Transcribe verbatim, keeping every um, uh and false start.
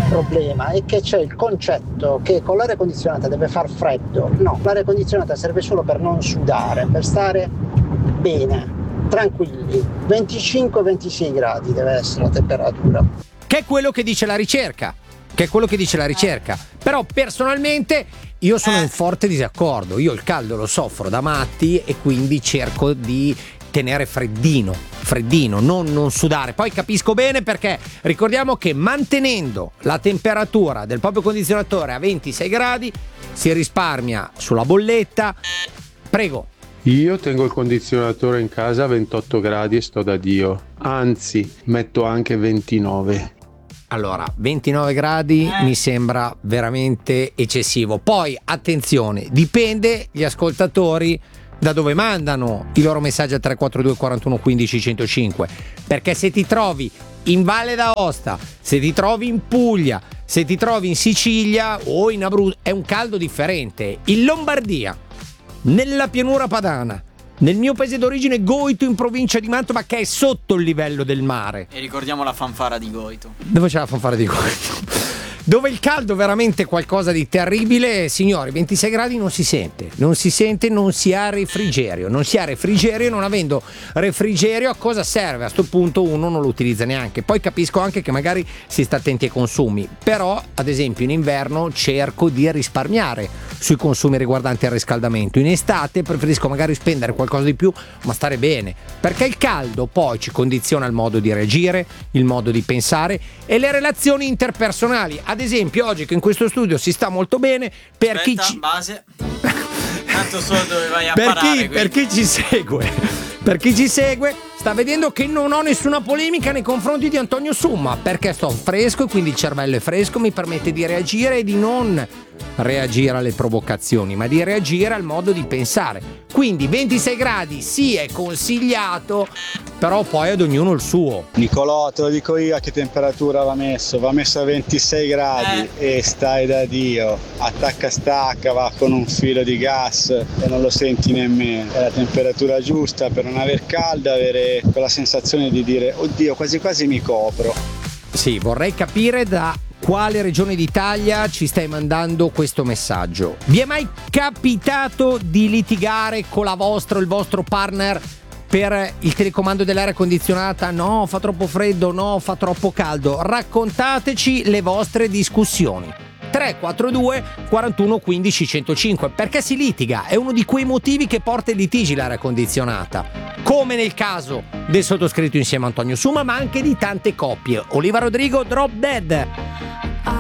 problema è che c'è il concetto che con l'aria condizionata deve far freddo. No, l'aria condizionata serve solo per non sudare, per stare bene, tranquilli. venticinque ventisei gradi deve essere la temperatura. Che è quello che dice la ricerca. Che è quello che dice la ricerca. Però personalmente io sono in forte disaccordo. Io il caldo lo soffro da matti e quindi cerco di tenere freddino, freddino, non, non sudare. Poi capisco bene perché ricordiamo che mantenendo la temperatura del proprio condizionatore a ventisei gradi si risparmia sulla bolletta. Prego. Io tengo il condizionatore in casa a ventotto gradi e sto da Dio. Anzi, metto anche ventinove. Allora, ventinove gradi mi sembra veramente eccessivo. Poi, attenzione, dipende gli ascoltatori da dove mandano i loro messaggi al tre quattro due quarantuno quindici centocinque, perché se ti trovi in Valle d'Aosta, se ti trovi in Puglia, se ti trovi in Sicilia o in Abruzzo è un caldo differente. In Lombardia, nella pianura padana, nel mio paese d'origine Goito in provincia di Mantova, che è sotto il livello del mare. E ricordiamo la fanfara di Goito. Dove c'è la fanfara di Goito? Dove il caldo è veramente qualcosa di terribile, signori. ventisei gradi non si sente, non si sente, non si ha refrigerio, non si ha refrigerio, non avendo refrigerio a cosa serve? A sto punto uno non lo utilizza neanche. Poi capisco anche che magari si sta attenti ai consumi, però ad esempio in inverno cerco di risparmiare sui consumi riguardanti il riscaldamento. In estate preferisco magari spendere qualcosa di più ma stare bene, perché il caldo poi ci condiziona il modo di reagire, il modo di pensare e le relazioni interpersonali. Ad esempio oggi che in questo studio si sta molto bene, per Aspetta, chi ci... base. Tanto so dove vai a per parare. chi, per chi ci segue, per chi ci segue sta vedendo che non ho nessuna polemica nei confronti di Antonio Summa, perché sto fresco e quindi il cervello è fresco, mi permette di reagire e di non reagire alle provocazioni, ma di reagire al modo di pensare. Quindi ventisei gradi sì, è consigliato, però poi ad ognuno il suo. Nicolò, te lo dico io a che temperatura va messo, va messo a ventisei gradi eh. e stai da Dio, attacca stacca, va con un filo di gas e non lo senti nemmeno, è la temperatura giusta per non aver caldo, avere quella sensazione di dire oddio quasi quasi mi copro. Sì, vorrei capire da quale regione d'Italia ci stai mandando questo messaggio. Vi è mai capitato di litigare con la vostra o il vostro partner per il telecomando dell'aria condizionata? No, fa troppo freddo, no, fa troppo caldo. Raccontateci le vostre discussioni. tre quattro due quarantuno quindici centocinque. Perché si litiga? È uno di quei motivi che porta ai litigi l'aria condizionata, come nel caso del sottoscritto insieme a Antonio Summa, ma anche di tante coppie. Oliva Rodrigo, Drop Dead.